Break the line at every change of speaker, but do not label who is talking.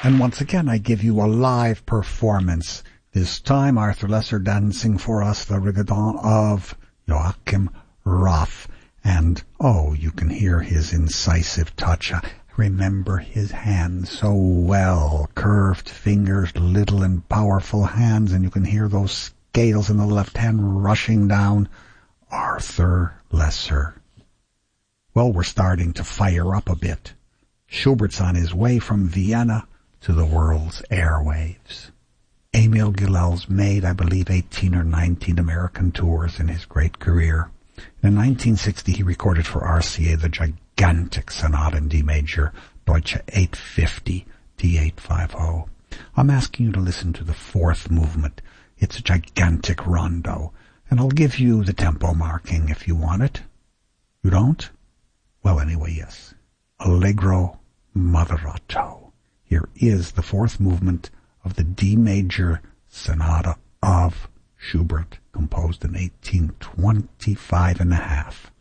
And once again, I give you a live performance. This time, Arthur Lesser dancing for us the Rigodon of Joachim Roth. And, oh, you can hear his incisive touch. I remember his hands so well. Curved fingers, little and powerful hands, and you can hear those scales in the left hand rushing down. Arthur Lesser. Well, we're starting to fire up a bit. Schubert's on his way from Vienna to the world's airwaves. Emil Gilel's made, I believe, 18 or 19 American tours in his great career. In 1960, he recorded for RCA the gigantic Sonata in D major, Deutsche 850, D850. I'm asking you to listen to the fourth movement. It's a gigantic rondo, and I'll give you the tempo marking if you want it. You don't? Well, anyway, yes. Allegro moderato. Here is the fourth movement of the D major Sonata of Schubert, composed in 1825 and a half.